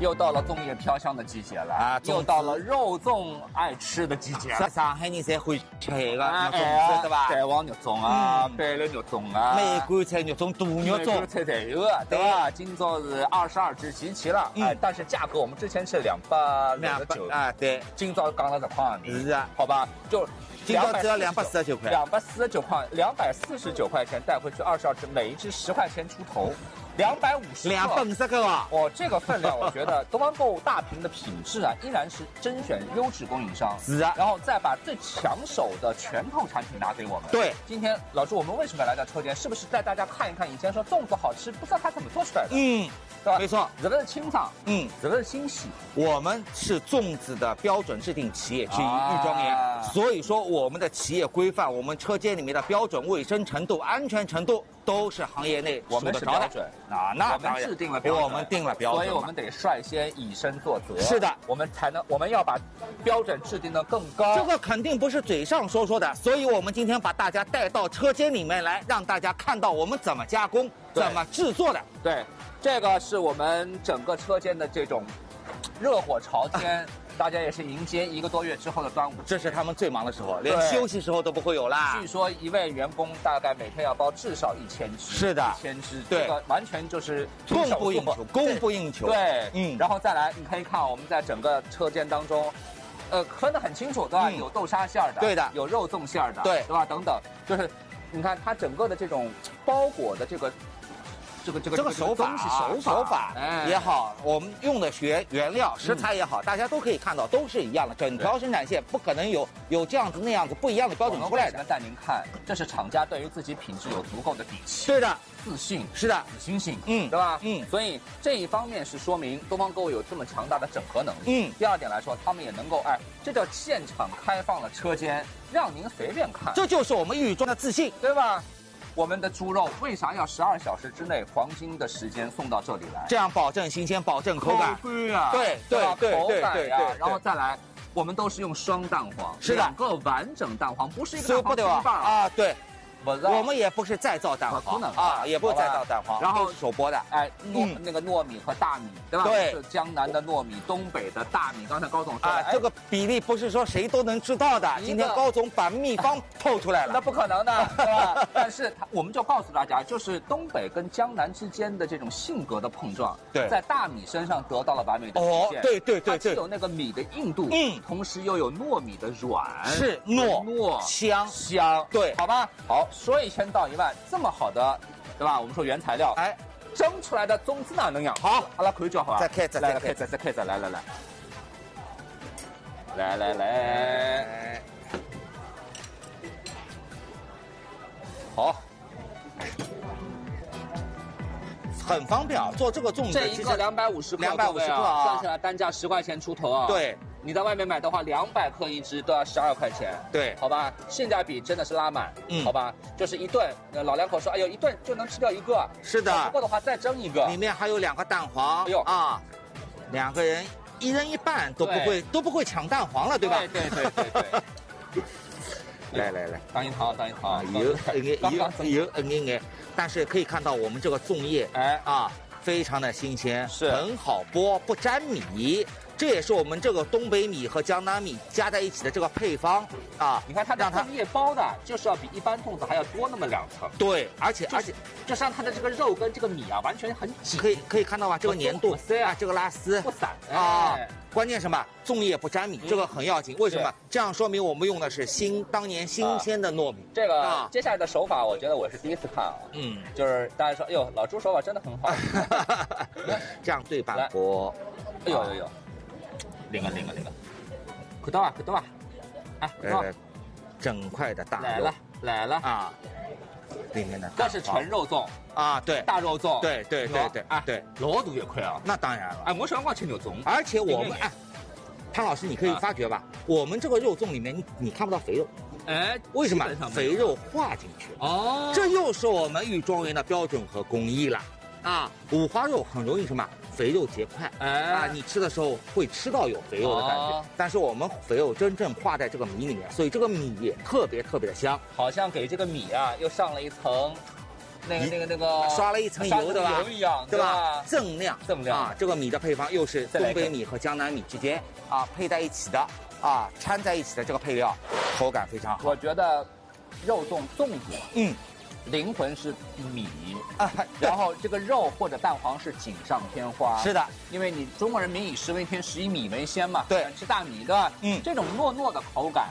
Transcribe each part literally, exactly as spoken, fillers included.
又到了粽叶飘香的季节了啊，又到了肉粽爱吃的季节了。 上海人侪会吃个啊， 肉粽，对吧？ 蛋黄肉粽啊，板栗肉粽啊， 梅干菜肉粽、肚肉粽， 菜侪有的，对吧？今朝是二十二只集齐了，哎，但是价格我们之前是两百六十九啊，对， 今朝降了十块呢， 是啊， 好吧，就。 今朝只要两百四十九块， 两百四十九块，两百四十九块钱带回去二十二只，每一只十块钱出头，两百五十， 两百五十个啊！ 哦，这个分量，我觉得东方购物大屏的品质啊，依然是甄选优质供应商， 是啊， 然后再把最抢手的全套产品拿给我们。 对， 今天老朱，我们为什么来到车间？是不是带大家看一看以前说粽子好吃，不知道它怎么做出来的？ 嗯。 对吧？ 没错， 这个是清藏， 嗯， 这个是欣喜。 我们是粽子的标准制定企业之一，玉庄园，啊、所以说我们的企业规范，我们车间里面的标准卫生程度、安全程度都是行业内我们是标准啊，那我们制定了标准， 我们定了标准， 所以我们得率先以身作则。 是的， 我们才能，我们要把标准制定得更高。 这个肯定不是嘴上说说的，所以我们今天把大家带到车间里面来，让大家看到我们怎么加工、怎么制作的。 对。这个是我们整个车间的这种热火朝天，大家也是迎接一个多月之后的端午， 这是他们最忙的时候，连休息时候都不会有啦。 据说一位员工大概每天要包至少一千只， 是的， 一千只， 对， 这个完全就是供不应求，供不应求。 对，嗯，然后再来，你可以看我们在整个车间当中，呃，分得很清楚，对吧？嗯、有豆沙馅的， 对的， 有肉粽馅的， 对， 对吧？等等，就是你看它整个的这种包裹的这个。这个这个这个手法手法手法也好，我们用的原原料食材也好，大家都可以看到都是一样的，整条生产线不可能有有这样子那样子不一样的标准出来的。 带您看，这是厂家对于自己品质有足够的底气， 对的， 自信， 是的， 自信性， 嗯， 对吧？ 嗯， 所以这一方面是说明东方购物有这么强大的整合能力。 嗯， 第二点来说，他们也能够哎，这叫现场开放了车间，让您随便看， 这就是我们玉庄的自信， 对吧？我们的猪肉为啥要十二小时之内黄金的时间送到这里来？ 这样保证新鲜，保证口感。 对啊， 对对对口感呀，然后再来，我们都是用双蛋黄， 是的， 两个完整蛋黄，不是一个蛋黄切一半啊，对。 我们也不是再造蛋黄啊，也不是再造蛋黄， 然后手剥的， 哎，糯那个糯米和大米，对吧？ 对， 是江南的糯米，东北的大米。刚才高总说啊，这个比例不是说谁都能知道的。今天高总把秘方透出来了， 那不可能的，对吧？但是他，我们就告诉大家，就是东北跟江南之间的这种性格的碰撞， 对， 在大米身上得到了完美的体现。 哦，对对对对， 它既有那个米的硬度， 嗯， 同时又有糯米的软， 是糯糯香香， 对， 好吧？好，说一千道一万，这么好的，对吧？我们说原材料， 哎， 蒸出来的粽子哪能样？ 好， 阿拉看就好吧。 再开着， 再开着，再开着，来来来，来来来，好， 很方便啊，做这个粽子， 这一个两百五十克， 两百五十克啊， 算下来单价十块钱出头啊。 对。 你在外面买的话，两百克一只都要十二块钱， 对， 好吧，性价比真的是拉满，嗯，好吧，就是一顿，老两口说，哎呦，一顿就能吃掉一个， 是的， 不够的话再蒸一个， 里面还有两个蛋黄， 哎呦啊，两个人一人一半都不会都不会抢蛋黄了，对吧？ 对对对对对。 来来来， 当一糖，当一糖， 有有有有嗯嗯嗯，但是可以看到我们这个粽叶，哎啊，非常的新鲜， 是很好剥，不沾米。这也是我们这个东北米和江南米加在一起的这个配方啊！ 你看它的粽叶包的，就是要比一般粽子还要多那么两层。 对，而且而且， 就是让它的这个肉跟这个米啊完全很紧， 可以可以看到吧？这个粘度啊，这个拉丝不散啊。关键什么？粽叶不沾米，这个很要紧。为什么？这样说明我们用的是新当年新鲜的糯米。 这个接下来的手法，我觉得我是第一次看啊。嗯，就是大家说，哎呦，老朱手法真的很好。 这样对半锅。 哎呦呦呦！领个领个领个，看到吧看到吧，啊， 来整块的大肉来了来了啊，里面的这是纯肉粽啊，对， 大肉粽， 对对对对啊对， 老大一块啊， 那当然了， 哎，我喜欢光吃肉粽， 而且我们哎，潘老师你可以发觉吧，我们这个肉粽里面你你看不到肥肉， 哎， 为什么？肥肉化进去哦，这又是我们玉庄园的标准和工艺了。啊，五花肉很容易什么肥肉结块，哎啊，你吃的时候会吃到有肥肉的感觉，哦、但是我们肥肉真正化在这个米里面，所以这个米也特别特别的香， 好像给这个米啊又上了一层那个那个那个刷了一层油，对吧？ 油一样， 对吧？锃亮， 锃亮啊！这个米的配方又是东北米和江南米之间啊配在一起的啊掺在一起的这个配料，口感非常好。 我觉得肉粽粽子， 嗯。 灵魂是米啊，然后这个肉或者蛋黄是锦上添花。 是的， 因为你中国人民以食为天，食以米为先嘛， 对， 吃大米的， 嗯， 这种糯糯的口感，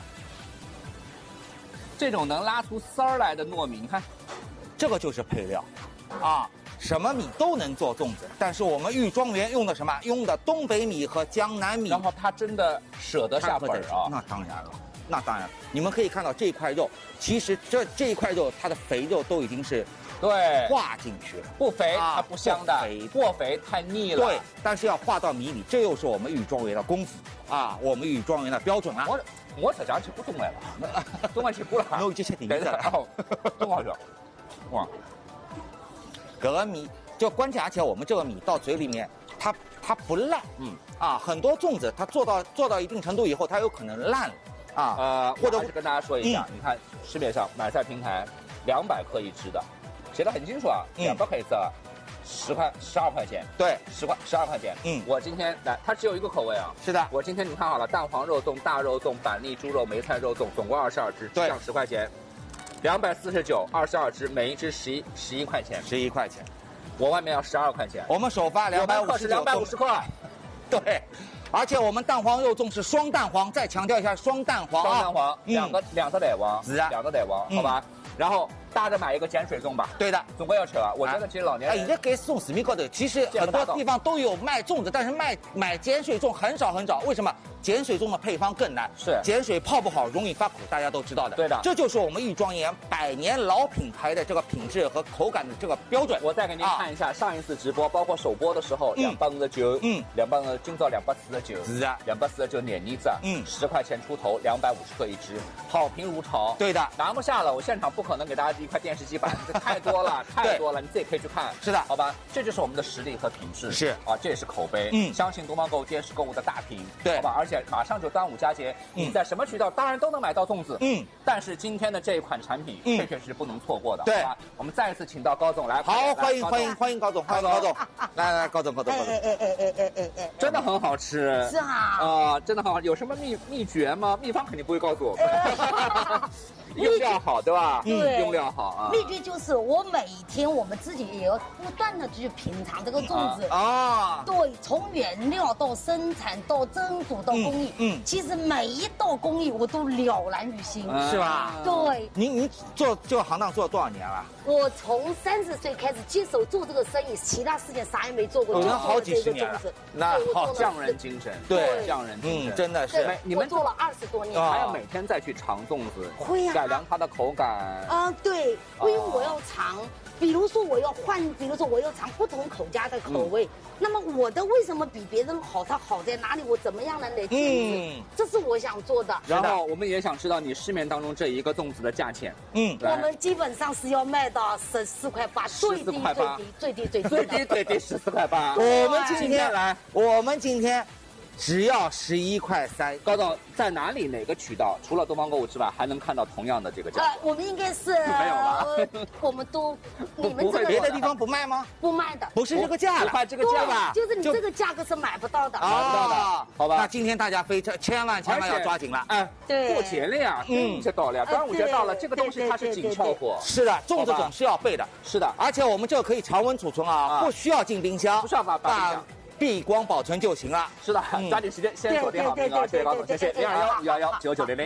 这种能拉出丝儿来的糯米，你看， 这个就是配料，啊，什么米都能做粽子，但是我们玉庄园用的什么？用的东北米和江南米， 然后它真的舍得下本啊， 那当然了。那当然，你们可以看到这块肉，其实这这一块肉它的肥肉都已经是对化进去了， 不肥它不香的， 肥过肥太腻了。 对，但是要化到米里，这又是我们玉庄园的功夫啊，我们玉庄园的标准啊。 我我这家吃不中来了，中来吃不了， 没有这些底子了， 中好吃，哇， 这个米就关键，而且我们这个米到嘴里面，它它不烂，嗯啊，很多粽子它做到做到一定程度以后，它有可能烂了。啊， 呃，或者还是跟大家说一下，嗯、你看市面上买菜平台两百克一只的，写的很清楚啊，两百克一只，十块十二块钱， 对， 十块十二块钱。嗯，我今天来，它只有一个口味啊。 是的， 我今天你看好了，蛋黄肉粽、大肉粽、板栗猪肉、梅菜肉粽，总共二十二只，这样十块钱，两百四十九，二十二只，每一只十一十一块钱， 十一块钱。 我外面要十二块钱， 我们首发两百五十， 两百五十克， 对。而且我们蛋黄肉粽是双蛋黄，再强调一下双蛋黄啊， 双蛋黄，两个两个蛋黄， 是啊， 两个蛋黄，好吧。然后大着买一个碱水粽吧。 对的， 总归要吃了。我觉得其实老年人， 哎，现在给送市面高头，其实很多地方都有卖粽子，但是卖买碱水粽很少很少。为什么？碱水粽的配方更难， 是碱水泡不好容易发苦，大家都知道的。 对的， 这就是我们玉庄园百年老品牌的这个品质和口感的这个标准。 我再给您看一下上一次直播，包括首播的时候，两百五十九，嗯，两百呃，今朝两百四十九， 是啊， 两百四十九碾泥子，嗯，十块钱出头，两百五十克一只，好评如潮。 对的， 拿不下了，我现场不可能给大家一块电视机版，这太多了，太多了，你自己可以去看。 是的， 好吧，这就是我们的实力和品质。 是啊， 这也是口碑。嗯，相信东方购物电视购物的大屏。 对， 好吧，而且马上就端午佳节，你在什么渠道当然都能买到粽子。嗯，但是今天的这一款产品确确实实不能错过的。 对， 我们再一次请到高总来。 好，欢迎欢迎欢迎高总，欢迎高总，来来高总高总高总， 哎哎哎哎哎哎哎， 真的很好吃。 是啊， 啊，真的很好，有什么秘秘诀吗？秘方肯定不会告诉我们。用料好，对吧？ 对， 用料好啊。 秘诀就是我每天我们自己也要不断的去品尝这个粽子啊。对，从原料到生产到蒸煮到工艺，嗯，其实每一道工艺我都了然于心， 是吧？ 对。 您您做这个行当做了多少年了？ 我从三十岁开始接手做这个生意，其他事情啥也没做过， 就做好几十年了。 那好，匠人精神， 对， 匠人精神， 真的是。 你们做了二十多年， 还要每天再去尝粽子， 会呀。 改良它的口感啊，对，因为我要尝，比如说我要换，比如说我要尝不同口家的口味，那么我的为什么比别人好？它好在哪里？我怎么样能来坚持？这是我想做的。 然后我们也想知道你市面当中这一个粽子的价钱。 嗯，我们基本上是要卖到十四块八，最低最低最低最低最低最低十四块八。 我们今天来，我们今天。只要十一块三， 高总在哪里哪个渠道？除了东方购物之外，还能看到同样的这个价格？ 呃，我们应该是没有了， 我们都你们这个别的地方不卖吗？ 不卖的， 不是这个价了， 这个价吧？ 就是你这个价格是买不到的， 买不到的，好吧？ 那今天大家非常千万千万要抓紧了， 哎，对， 过节了呀，端午节到了，端午节到了，这个东西它是紧俏货， 是的，粽子总是要备的， 是的， 而且我们这个可以常温储存啊，不需要进冰箱， 不需要把冰箱。 闭光保存就行了。 是的，抓紧时间，先锁定好名额，谢谢高总，谢谢零二幺幺幺九九零零。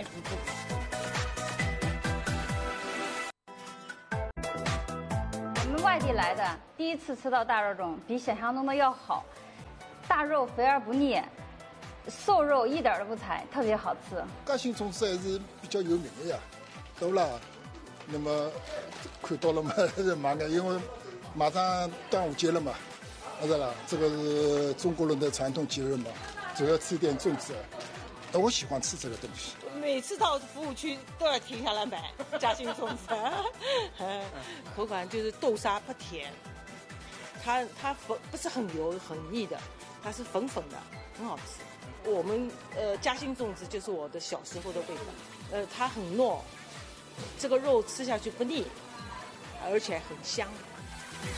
我们外地来的，第一次吃到大肉粽，比想象中的要好。大肉肥而不腻，瘦肉一点都不柴，特别好吃。 嘉兴粽子还是比较有名的呀，对不啦？那么看到了嘛，买个，因为马上端午节了嘛。是啦，这个是中国人的传统节日嘛，主要吃点粽子。我喜欢吃这个东西。 每次到服务区都要停下来买嘉兴粽子，口感就是豆沙不甜，它它粉不是很油很腻的，它是粉粉的，很好吃。我们呃嘉兴粽子就是我的小时候的味道，呃它很糯，这个肉吃下去不腻。 而且很香。